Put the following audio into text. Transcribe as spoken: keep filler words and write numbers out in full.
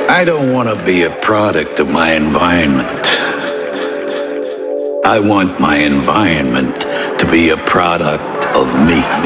I don't want to be a product of my environment. I want my environment to be a product of me.